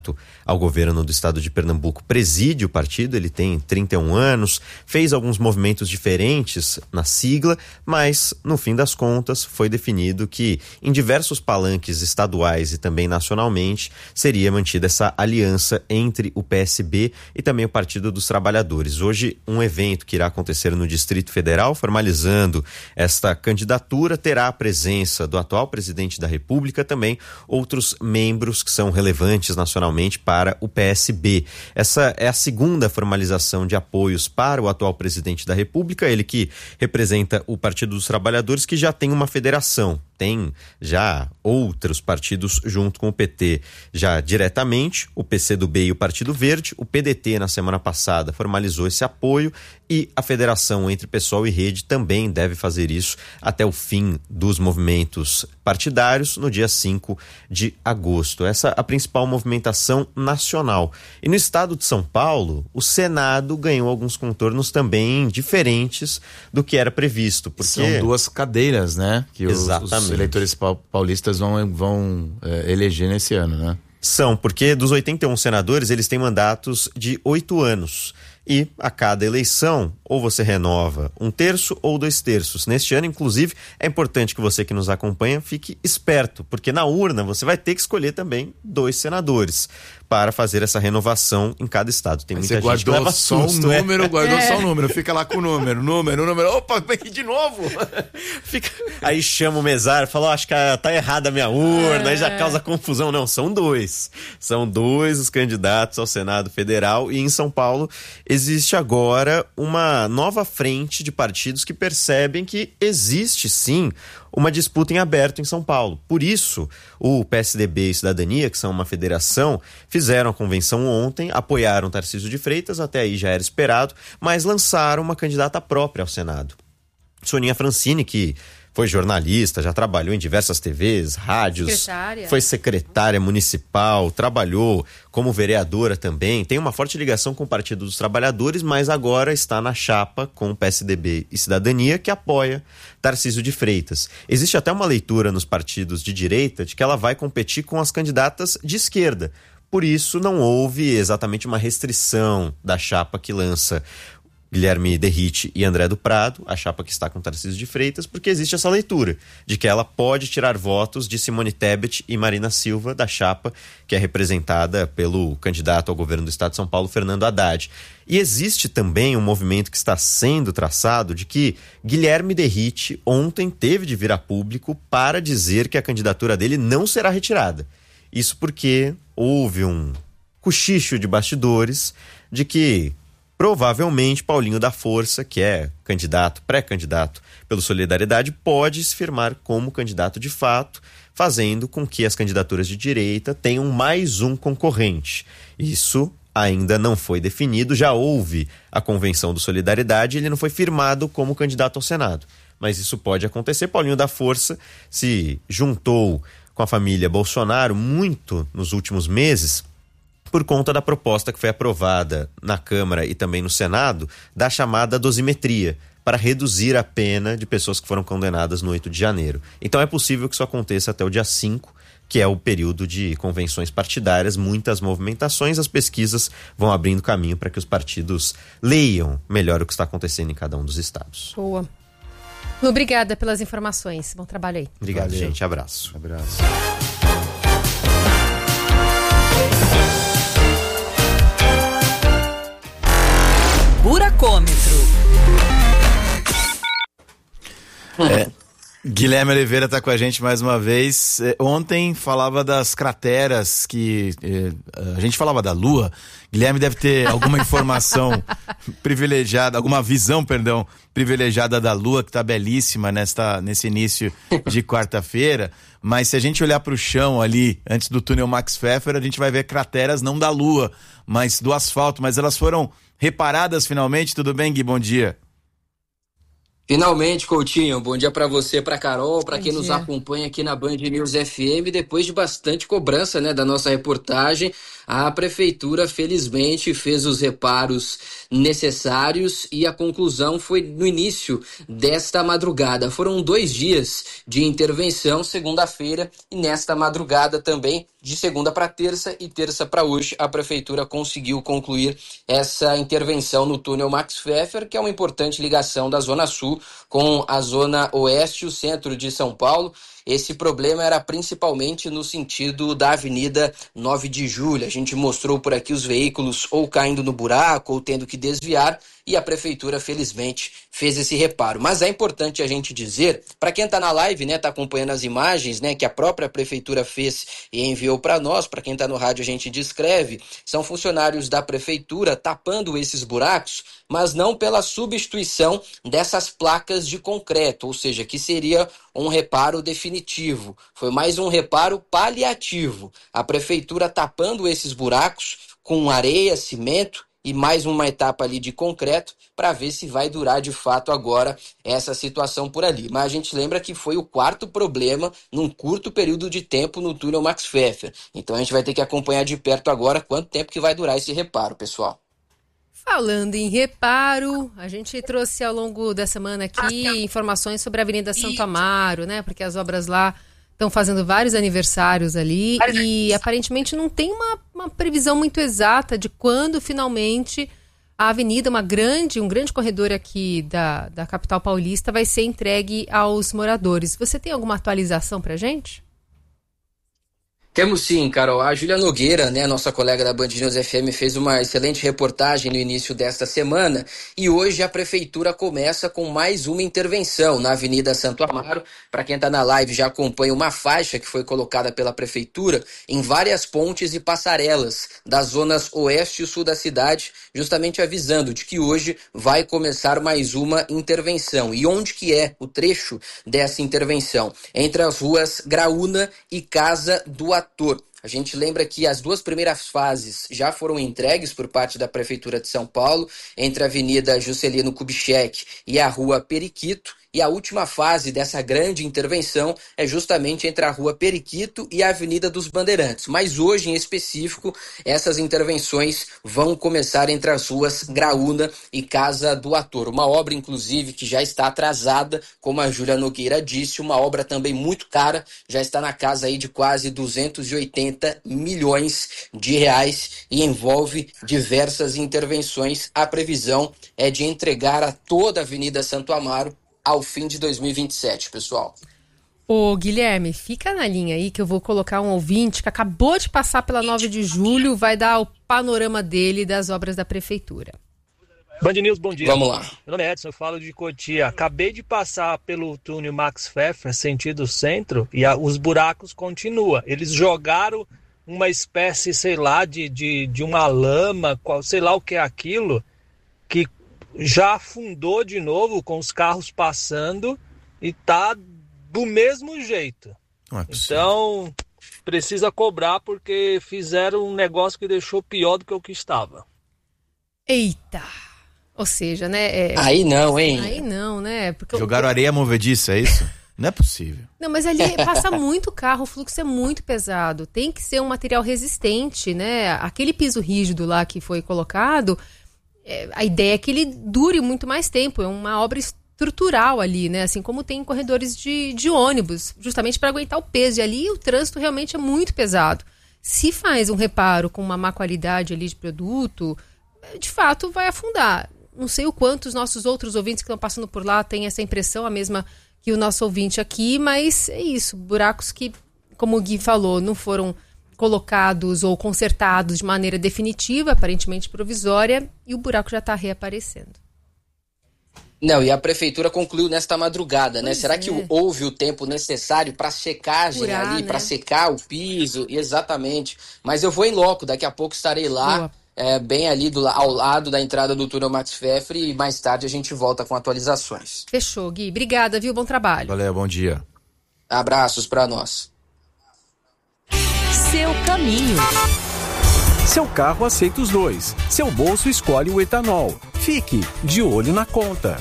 ao governo do estado de Pernambuco preside o partido, ele tem 31 anos, fez alguns movimentos diferentes na sigla, mas no fim das contas foi definido que em diversos palanques estaduais e também nacionalmente seria mantida essa aliança entre o PSB e também o Partido dos Trabalhadores. Hoje um evento que irá acontecer no Distrito Federal, formalizando esta candidatura, terá a presença do atual presidente da República, também outros membros que são relevantes nacionalmente para o PSB. Essa é a segunda formalização de apoios para o atual presidente da República, ele que representa o Partido dos Trabalhadores, que já tem uma federação. Tem já outros partidos junto com o PT, já diretamente, o PCdoB e o Partido Verde. O PDT, na semana passada, formalizou esse apoio e a federação entre PSOL e Rede também deve fazer isso até o fim dos movimentos partidários, no dia 5 de agosto. Essa é a principal movimentação nacional. E no estado de São Paulo, o Senado ganhou alguns contornos também diferentes do que era previsto. Porque... São duas cadeiras, né? Que os eleitores paulistas vão eleger nesse ano, né? São, porque dos 81 senadores, eles têm mandatos de 8 anos. E a cada eleição, ou você renova 1/3 ou 2/3. Neste ano, inclusive, é importante que você que nos acompanha fique esperto, porque na urna você vai ter que escolher também 2 senadores para fazer essa renovação em cada estado. Tem muita gente que leva susto. Guardou só o número, fica lá com o número, opa, vem aqui de novo. Aí chama o mesário, fala, acho que tá errada a minha urna, aí já causa confusão. Não, são 2. São 2 os candidatos ao Senado Federal, e em São Paulo existe agora uma nova frente de partidos que percebem que existe sim uma disputa em aberto em São Paulo. Por isso, o PSDB e Cidadania, que são uma federação, fizeram a convenção ontem, apoiaram Tarcísio de Freitas, até aí já era esperado, mas lançaram uma candidata própria ao Senado. Soninha Francini, que foi jornalista, já trabalhou em diversas TVs, rádios, foi secretária municipal, trabalhou como vereadora também, tem uma forte ligação com o Partido dos Trabalhadores, mas agora está na chapa com o PSDB e Cidadania, que apoia Tarcísio de Freitas. Existe até uma leitura nos partidos de direita de que ela vai competir com as candidatas de esquerda. Por isso, não houve exatamente uma restrição da chapa que lança Guilherme Derrite e André do Prado, a chapa que está com Tarcísio de Freitas, porque existe essa leitura de que ela pode tirar votos de Simone Tebet e Marina Silva, da chapa que é representada pelo candidato ao governo do estado de São Paulo, Fernando Haddad. E existe também um movimento que está sendo traçado de que Guilherme Derrite ontem teve de vir a público para dizer que a candidatura dele não será retirada. Isso porque houve um cochicho de bastidores de que provavelmente Paulinho da Força, que é pré-candidato pelo Solidariedade, pode se firmar como candidato de fato, fazendo com que as candidaturas de direita tenham mais um concorrente. Isso ainda não foi definido, já houve a convenção do Solidariedade e ele não foi firmado como candidato ao Senado. Mas isso pode acontecer. Paulinho da Força se juntou com a família Bolsonaro muito nos últimos meses, por conta da proposta que foi aprovada na Câmara e também no Senado, da chamada dosimetria, para reduzir a pena de pessoas que foram condenadas no 8 de janeiro. Então é possível que isso aconteça até o dia 5, que é o período de convenções partidárias, muitas movimentações, as pesquisas vão abrindo caminho para que os partidos leiam melhor o que está acontecendo em cada um dos estados. Boa. Obrigada pelas informações. Bom trabalho aí. Obrigado, Valeu. gente. Abraço. Buracômetro. Guilherme Oliveira está com a gente mais uma vez. Ontem falava das crateras que a gente falava da Lua. Guilherme deve ter alguma informação privilegiada, alguma visão, privilegiada da Lua, que está belíssima nesse início de quarta-feira. Mas se a gente olhar para o chão ali, antes do túnel Max Pfeffer, a gente vai ver crateras não da Lua, mas do asfalto. Mas elas foram reparadas finalmente. Tudo bem, Gui? Bom dia. Finalmente, Coutinho, bom dia para você, para Carol, para quem nos acompanha aqui na Band News FM. Depois de bastante cobrança, né, da nossa reportagem, A prefeitura, felizmente, fez os reparos necessários e a conclusão foi no início desta madrugada. Foram 2 dias de intervenção, segunda-feira e nesta madrugada também, de segunda para terça e terça para hoje, a prefeitura conseguiu concluir essa intervenção no túnel Max Pfeffer, que é uma importante ligação da Zona Sul com a Zona Oeste e o centro de São Paulo. Esse problema era principalmente no sentido da Avenida 9 de Julho. A gente mostrou por aqui os veículos ou caindo no buraco ou tendo que desviar, e a prefeitura, felizmente, fez esse reparo. Mas é importante a gente dizer, para quem está na live, né, está acompanhando as imagens, né, que a própria prefeitura fez e enviou para nós, para quem está no rádio a gente descreve, são funcionários da prefeitura tapando esses buracos, mas não pela substituição dessas placas de concreto, ou seja, que seria um reparo definitivo. Foi mais um reparo paliativo. A prefeitura tapando esses buracos com areia, cimento e mais uma etapa ali de concreto para ver se vai durar de fato agora essa situação por ali. Mas a gente lembra que foi o 4º problema num curto período de tempo no túnel Max Pfeffer. Então a gente vai ter que acompanhar de perto agora quanto tempo que vai durar esse reparo, pessoal. Falando em reparo, a gente trouxe ao longo da semana aqui informações sobre a Avenida Santo Amaro, né? Porque as obras lá estão fazendo vários aniversários ali e aparentemente não tem uma previsão muito exata de quando finalmente a avenida, um grande corredor aqui da capital paulista, vai ser entregue aos moradores. Você tem alguma atualização pra gente? Temos sim, Carol. A Júlia Nogueira, né, nossa colega da Band News FM, fez uma excelente reportagem no início desta semana e hoje a prefeitura começa com mais uma intervenção na Avenida Santo Amaro. Para quem está na live já acompanha uma faixa que foi colocada pela prefeitura em várias pontes e passarelas das zonas oeste e sul da cidade, justamente avisando de que hoje vai começar mais uma intervenção. E onde que é o trecho dessa intervenção? Entre as ruas Graúna e Casa do Ator. A gente lembra que as 2 primeiras fases já foram entregues por parte da Prefeitura de São Paulo, entre a Avenida Juscelino Kubitschek e a Rua Periquito, e a última fase dessa grande intervenção é justamente entre a Rua Periquito e a Avenida dos Bandeirantes. Mas hoje, em específico, essas intervenções vão começar entre as ruas Graúna e Casa do Ator. Uma obra, inclusive, que já está atrasada, como a Júlia Nogueira disse, uma obra também muito cara, já está na casa aí de quase 280 milhões de reais e envolve diversas intervenções. A previsão é de entregar a toda a Avenida Santo Amaro ao fim de 2027, pessoal. Ô, Guilherme, fica na linha aí que eu vou colocar um ouvinte que acabou de passar pela 9 de julho, vai dar o panorama dele das obras da prefeitura. Band News, bom dia. Vamos lá. Meu nome é Edson, eu falo de Cotia. Acabei de passar pelo túnel Max Pfeffer, sentido centro, e os buracos continuam. Eles jogaram uma espécie, sei lá, de uma lama, sei lá o que é aquilo, que já afundou de novo com os carros passando e tá do mesmo jeito. Então, precisa cobrar porque fizeram um negócio que deixou pior do que o que estava. Eita! Ou seja, né? Aí não, hein? Aí não, né? Porque jogaram areia movediça, é isso? Não é possível. Não, mas ali passa muito carro, o fluxo é muito pesado. Tem que ser um material resistente, né? Aquele piso rígido lá que foi colocado, a ideia é que ele dure muito mais tempo. É uma obra estrutural ali, né? Assim como tem corredores de ônibus, justamente para aguentar o peso. E ali o trânsito realmente é muito pesado. Se faz um reparo com uma má qualidade ali de produto, de fato vai afundar. Não sei o quanto os nossos outros ouvintes que estão passando por lá têm essa impressão, a mesma que o nosso ouvinte aqui, mas é isso. Buracos que, como o Gui falou, não foram colocados ou consertados de maneira definitiva, aparentemente provisória, e o buraco já está reaparecendo. Não, e a prefeitura concluiu nesta madrugada, né? Será que houve o tempo necessário para secagem ali, né? Para secar o piso? Exatamente. Mas eu vou em loco, daqui a pouco estarei lá, bem ali ao lado da entrada do túnel Max Pfeffer, e mais tarde a gente volta com atualizações. Fechou, Gui. Obrigada, viu? Bom trabalho. Valeu, bom dia. Abraços para nós. Seu caminho. Seu carro aceita os dois. Seu bolso escolhe o etanol. Fique de olho na conta.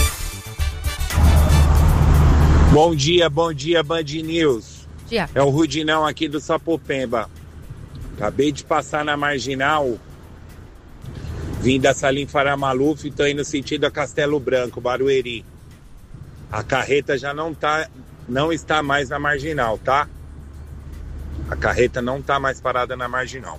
Bom dia, Band News. Dia. É o Rudinão aqui do Sapopemba. Acabei de passar na Marginal, vim da Salim Farah Maluf e tô indo sentido a Castelo Branco, Barueri. A carreta já não está mais na Marginal, tá? A carreta não está mais parada na Marginal.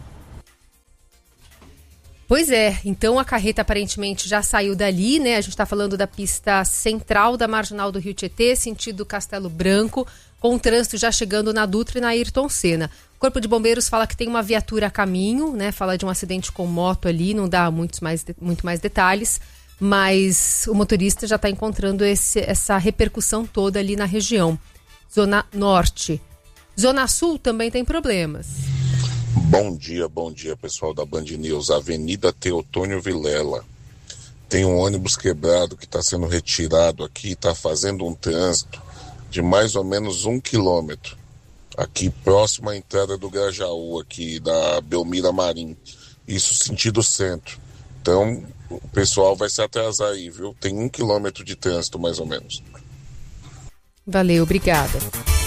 Pois é, então a carreta aparentemente já saiu dali, né? A gente está falando da pista central da Marginal do Rio Tietê, sentido Castelo Branco, com o trânsito já chegando na Dutra e na Ayrton Senna. O Corpo de Bombeiros fala que tem uma viatura a caminho, né? Fala de um acidente com moto ali, não dá muito mais detalhes, mas o motorista já está encontrando essa repercussão toda ali na região. Zona Norte. Zona Sul também tem problemas. Bom dia, pessoal da Band News. Avenida Teotônio Vilela. Tem um ônibus quebrado que está sendo retirado aqui, está fazendo um trânsito de mais ou menos 1 quilômetro. Aqui próximo à entrada do Grajaú, aqui da Belmira Marim. Isso sentido centro. Então, o pessoal vai se atrasar aí, viu? Tem 1 quilômetro de trânsito, mais ou menos. Valeu, obrigada.